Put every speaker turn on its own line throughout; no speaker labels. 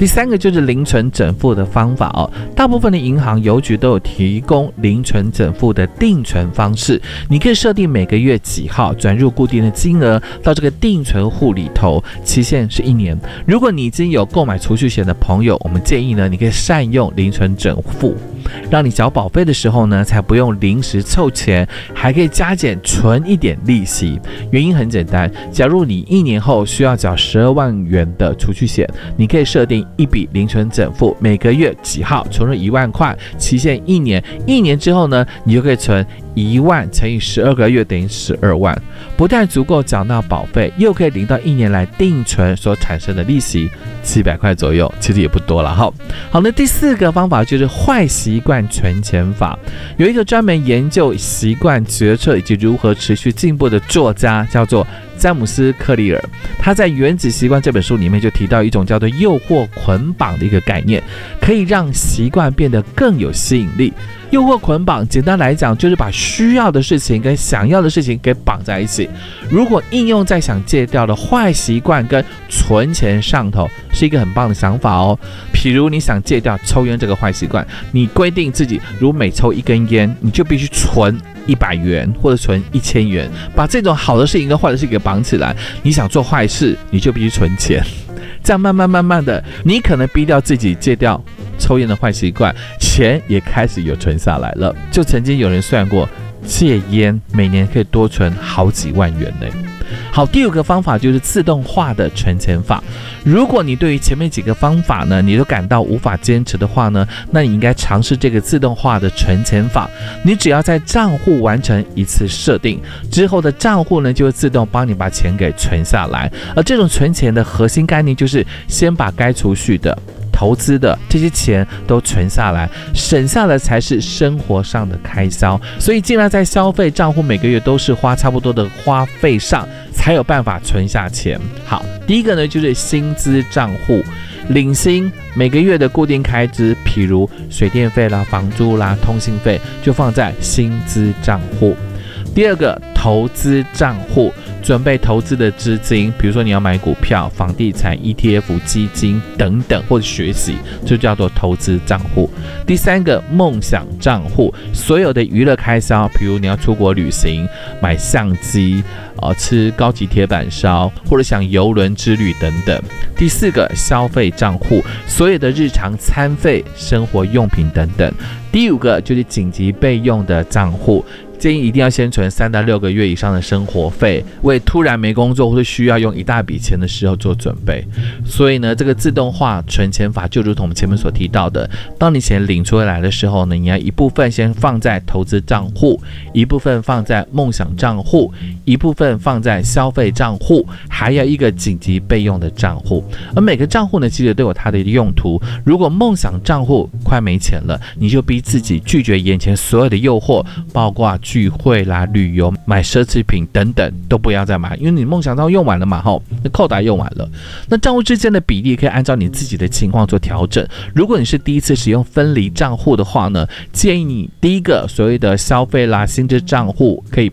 第三个就是零存整付的方法哦，大部分的银行、邮局都有提供零存整付的定存方式，你可以设定每个月几号转入固定的金额到这个定存户里头，期限是1年。如果你已经有购买储蓄险的朋友，我们建议呢，你可以善用零存整付，让你缴保费的时候呢，才不用临时凑钱，还可以加减存一点利息。原因很简单，假如你1年后需要缴12万元的储蓄险，你可以设定一笔零存整付，每个月几号存入1万块，期限1年，1年之后呢，你就可以存1万乘以12个月等于12万，不但足够缴纳保费，又可以领到1年来定存所产生的利息，700块左右，其实也不多了哈。好，那第4个方法就是坏习惯存钱法。有一个专门研究习惯决策以及如何持续进步的作家，叫做詹姆斯·克利尔，他在《原子习惯》这本书里面就提到一种叫做诱惑捆绑的一个概念，可以让习惯变得更有吸引力。诱惑捆绑简单来讲就是把需要的事情跟想要的事情给绑在一起，如果应用在想戒掉的坏习惯跟存钱上头，是一个很棒的想法哦。譬如你想戒掉抽烟这个坏习惯，你规定自己如每抽1根烟，你就必须存100元或者存1000元，把这种好的事情跟坏的事情给绑起来。你想做坏事，你就必须存钱，这样慢慢的，你可能逼掉自己戒掉抽烟的坏习惯，钱也开始有存下来了。就曾经有人算过，戒烟每年可以多存好几万元呢。好，第5个方法就是自动化的存钱法。如果你对于前面几个方法呢，你都感到无法坚持的话呢，那你应该尝试这个自动化的存钱法。你只要在账户完成一次设定之后的账户呢，就会自动帮你把钱给存下来。而这种存钱的核心概念就是先把该储蓄的、投资的这些钱都存下来，省下来才是生活上的开销。所以尽量在消费账户每个月都是花差不多的花费上，才有办法存下钱。好，第1个呢就是薪资账户，领薪每个月的固定开支，譬如水电费啦、房租啦、通信费，就放在薪资账户。第2个投资账户，准备投资的资金，比如说你要买股票、房地产、ETF、基金等等，或者学习，就叫做投资账户。第3个梦想账户，所有的娱乐开销，比如你要出国旅行、买相机、吃高级铁板烧，或者想邮轮之旅等等。第4个消费账户，所有的日常餐费、生活用品等等。第5个就是紧急备用的账户，建议一定要先存3到6个月以上的生活费，为突然没工作或者需要用一大笔钱的时候做准备。所以呢，这个自动化存钱法就如同我们前面所提到的，当你钱领出来的时候呢，你要一部分先放在投资账户，一部分放在梦想账户，一部分放在消费账户，还要一个紧急备用的账户。而每个账户呢，其实都有它的用途。如果梦想账户快没钱了，你就逼自己拒绝眼前所有的诱惑，包括聚会啦、旅游、买奢侈品等等，都不要再买，因为你梦想账户用完了嘛，那扣打用完了。那账户之间的比例可以按照你自己的情况做调整。如果你是第一次使用分离账户的话呢，建议你第1个所谓的消费啦、薪资账户可以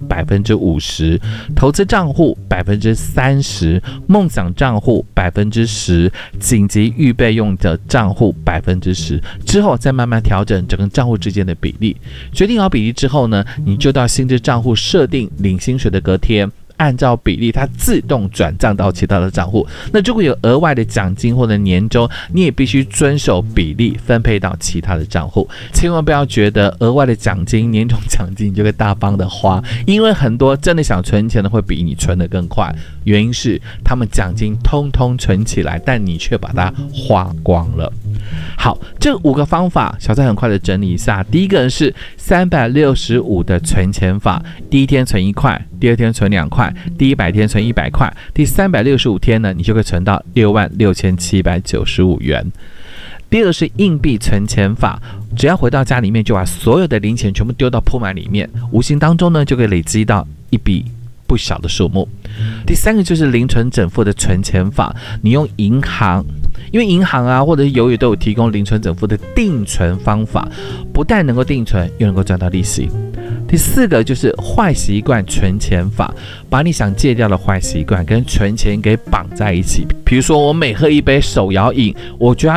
50%，投资账户30%，梦想账户10%，紧急预备用的账户10%，之后再慢慢调整整个账户之间的比例。决定好比例之后呢，你就到薪资账户设定领薪水的隔天，按照比例它自动转账到其他的账户。那如果有额外的奖金或者年终，你也必须遵守比例分配到其他的账户。千万不要觉得额外的奖金、年终奖金你就可以大方的花，因为很多真的想存钱的会比你存得更快，原因是他们奖金通通存起来，但你却把它花光了。好，这5个方法小蔡很快的整理一下。第1个是365的存钱法，第1天存1块，第2天存2块，第100天存100块，第365天呢，你就可以存到66795元。第2个是硬币存钱法，只要回到家里面就把所有的零钱全部丢到铺满里面，无形当中呢就可以累积到一笔不小的数目。第3个就是零存整付的存钱法，你用银行，因为银行啊或者是邮局都有提供零存整付的定存方法，不但能够定存，又能够赚到利息。第4个就是坏习惯存钱法，把你想戒掉的坏习惯跟存钱给绑在一起。比如说我每喝一杯手摇饮，我觉得